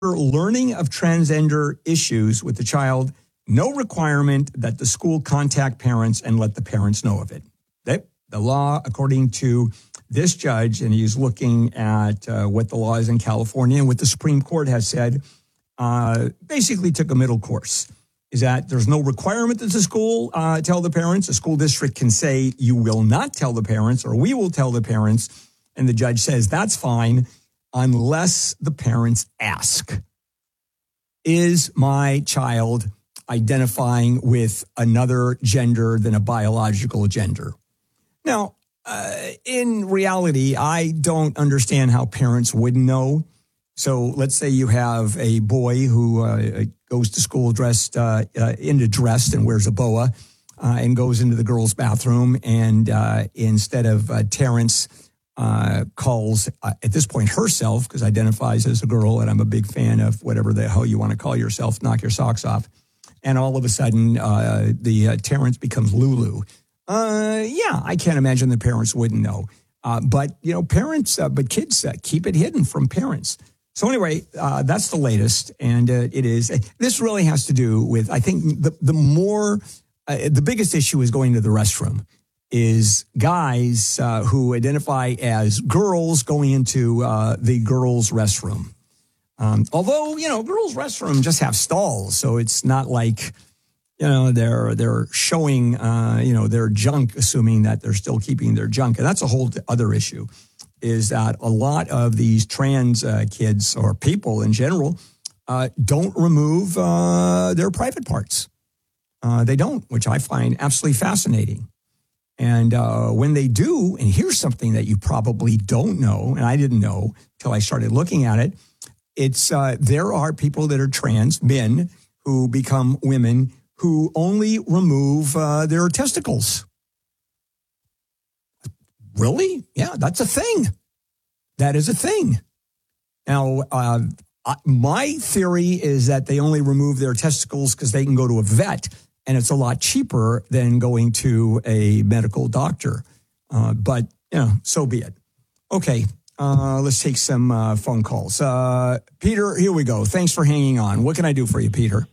learning of transgender issues with the child, no requirement that the school contact parents and let the parents know of it. The law, according to this judge, and he's looking at what the law is in California and what the Supreme Court has said, basically took a middle course. Is that there's no requirement that the school tell the parents. A school district can say, you will not tell the parents, or we will tell the parents. And the judge says, that's fine, unless the parents ask. Is my child identifying with another gender than a biological gender? Now, in reality, I don't understand how parents wouldn't know. So let's say you have a boy who goes to school dressed and wears a boa and goes into the girls' bathroom. And instead of Terrence calls, at this point, herself, because identifies as a girl, and I'm a big fan of whatever the hell you want to call yourself, knock your socks off. And all of a sudden, the Terrence becomes Lulu. I can't imagine the parents wouldn't know. But kids keep it hidden from parents. So anyway, that's the latest. And this really has to do with, I think the biggest issue is going to the restroom, is guys who identify as girls going into the girls' restroom. Although, girls' restroom just have stalls. So it's not like, they're showing, their junk, assuming that they're still keeping their junk. And that's a whole other issue, is that a lot of these trans kids or people in general don't remove their private parts. They don't, which I find absolutely fascinating. And when they do, and here's something that you probably don't know, and I didn't know till I started looking at it, it's there are people that are trans, men, who become women who only remove their testicles. Really? Yeah, that's a thing. That is a thing. Now, my theory is that they only remove their testicles because they can go to a vet, and it's a lot cheaper than going to a medical doctor. But, so be it. Okay, let's take some phone calls. Peter, here we go. Thanks for hanging on. What can I do for you, Peter?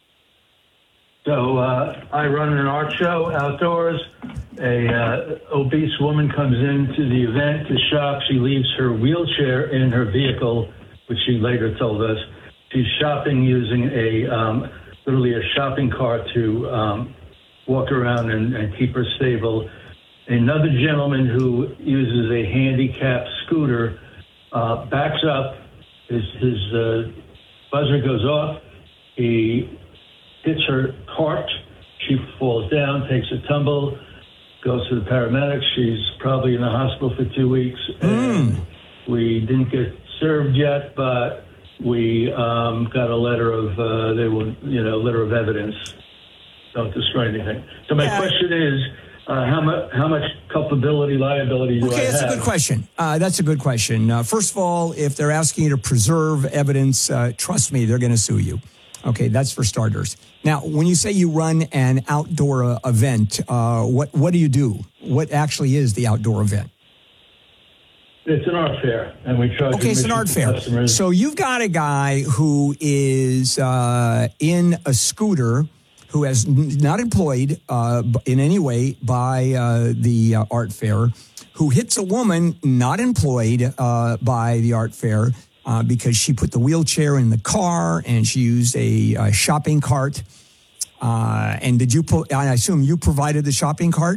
So I run an art show outdoors. A obese woman comes into the event to shop. She leaves her wheelchair in her vehicle, which she later told us. She's shopping using literally a shopping cart to walk around and keep her stable. Another gentleman who uses a handicap scooter backs up. His buzzer goes off. He hits her cart. She falls down, takes a tumble, goes to the paramedics. She's probably in the hospital for 2 weeks. And we didn't get served yet, but we got a letter of letter of evidence. Don't destroy anything. So my question is, how much culpability, liability do I have? Okay, that's a good question. That's a good question. First of all, if they're asking you to preserve evidence, trust me, they're going to sue you. Okay, that's for starters. Now, when you say you run an outdoor event, what do you do? What actually is the outdoor event? It's an art fair, and we charge. Okay, it's an art fair. Customers. So you've got a guy who is in a scooter, who has not employed in any way by the art fair, who hits a woman not employed by the art fair because she put the wheelchair in the car and she used a shopping cart. And I assume you provided the shopping cart?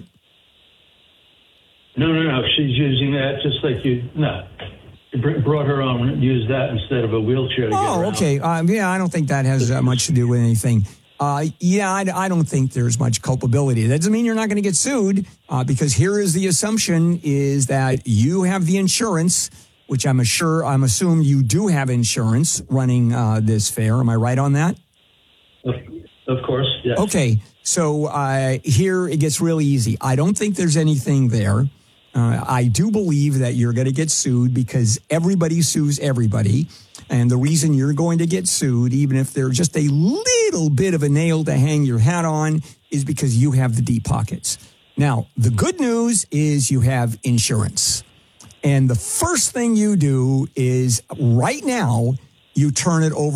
No. She's using that just like you. No. You brought her own and used that instead of a wheelchair to get around. Okay. I don't think that has much to do with anything. I don't think there's much culpability. That doesn't mean you're not going to get sued because here is the assumption is that you have the insurance, which I'm assuming you do have insurance running this fair. Am I right on that? Of course, yes. Okay, so here it gets really easy. I don't think there's anything there. I do believe that you're going to get sued because everybody sues everybody. And the reason you're going to get sued, even if there's just a little bit of a nail to hang your hat on, is because you have the deep pockets. Now, the good news is you have insurance. And the first thing you do is right now you turn it over